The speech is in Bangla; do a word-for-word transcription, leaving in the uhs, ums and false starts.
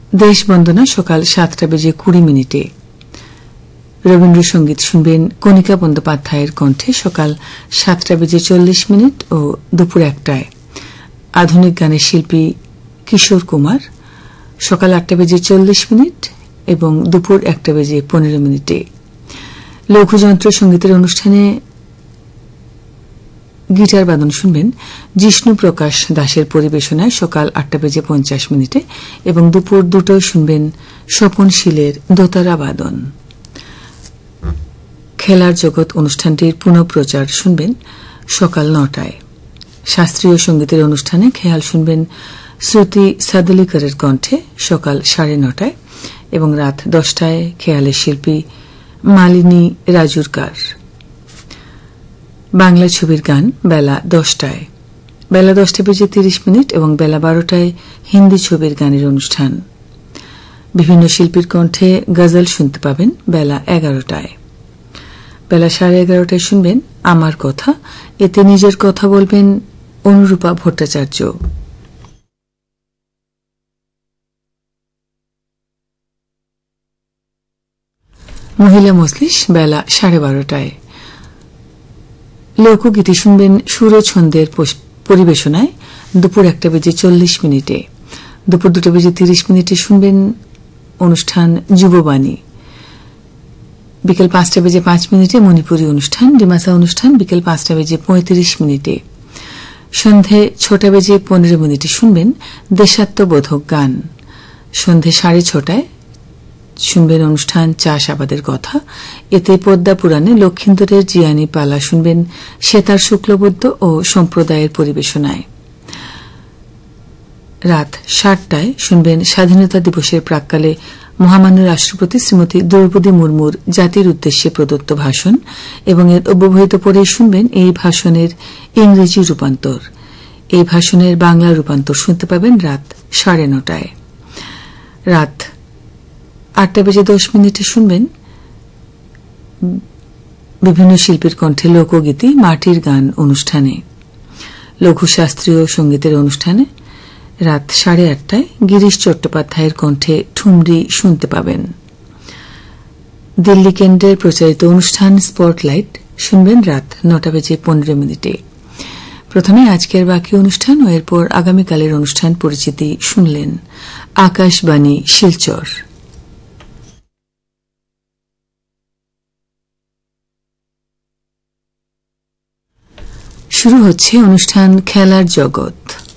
দেশবন্দনা সকাল সাতটা বেজে কুড়ি মিনিটে। রবীন্দ্রসঙ্গীত শুনবেন কণিকা বন্দ্যোপাধ্যায়ের কণ্ঠে সকাল সাতটা বেজে চল্লিশ মিনিট ও দুপুর একটায়। আধুনিক গানের শিল্পী কিশোর কুমার সকাল আটটা বেজে চল্লিশ মিনিট এবং দুপুর একটা বেজে পনেরো মিনিটে। লঘুযন্ত্র সঙ্গীতের অনুষ্ঠানে গিটার বাদন শুনবেন জিষ্ণু প্রকাশ দাসের পরিবেশনায় সকাল আটটা বেজে পঞ্চাশ মিনিটে এবং দুপুর দুটোয় শুনবেন স্বপনশীলের দোতারা বাদন। খেলার জগৎ অনুষ্ঠানটির পুনঃপ্রচার শুনবেন সকাল নটায়। শাস্ত্রীয় সঙ্গীতের অনুষ্ঠানে খেয়াল শুনবেন শ্রুতি সাদলিকরের কণ্ঠে সকাল সাড়ে নটায় এবং রাত দশটায় খেয়ালের শিল্পী মালিনী রাজুরকার। বাংলা ছবির গান বেলা দশটায়। বেলা দশটা বেজে তিরিশ মিনিট এবং বেলা বারোটায় হিন্দি ছবির গানের অনুষ্ঠান। বিভিন্ন শিল্পীর কণ্ঠে গজল শুনতে পাবেন বেলা এগারোটায়। বেলা সাড়ে এগারোটায় শুনবেন আমার কথা, এতে নিজের কথা বলবেন অনুরূপা ভট্টাচার্য। মহিলা মজলিস বেলা সাড়ে বারোটায়। লোকগীতি শুনবেন সুরছন্দের পরিবেশনায় দুপুর একটা বেজে চল্লিশ মিনিটে। দুপুর দুটো বেজে তিরিশ মিনিটে শুনবেন অনুষ্ঠান যুববাণী। বিকেল পাঁচটা বেজে পাঁচ মিনিটে মণিপুরী অনুষ্ঠান ডিমাসা অনুষ্ঠান বিকেল পাঁচটা বেজে পঁয়ত্রিশ মিনিটে। সন্ধে ছটা বেজে পনেরো মিনিটে শুনবেন দেশাত্মবোধক গান। সন্ধে সাড়ে ছটায় শুনবেন অনুষ্ঠান চাষ আবাদের কথা। এতে পদ্মা পুরাণে লক্ষিন্দরের জিয়ানি পালা শুনবেন সেতার শুক্লবদ্ধ ও সম্প্রদায়ের পরিবেশনায়। রাত সাতটায় শুনবেন স্বাধীনতা দিবসের প্রাক্কালে মহামান্য রাষ্ট্রপতি শ্রীমতী দ্রৌপদী মুর্মুর জাতির উদ্দেশ্যে প্রদত্ত ভাষণ এবং এর অব্যবহিত পরে শুনবেন এই ভাষণের ইংরেজি রূপান্তর। এই ভাষণের বাংলা রূপান্তর শুনতে পাবেন রাত সাড়ে নটায়। রাত আটটা বেজে দশ মিনিটে শুনবেন বিভিন্ন শিল্পীর কণ্ঠে লোকগীতি মাটির গান অনুষ্ঠানে। লঘু শাস্ত্রীয় সঙ্গীতের অনুষ্ঠানে রাত সাড়ে আটটায় গিরিশ চট্টোপাধ্যায়ের কণ্ঠে ঠুমরি শুনতে পাবেন। দিল্লি কেন্দ্রের প্রচারিত অনুষ্ঠান স্পটলাইট শুনবেন রাত নটা বেজে পনেরো মিনিটে। প্রথমে আজকের বাকি অনুষ্ঠান ও এরপর আগামীকালের অনুষ্ঠান পরিচিতি শুনলেন। আকাশবাণী শিলচর। শুরু হচ্ছে অনুষ্ঠান খেলার জগৎ।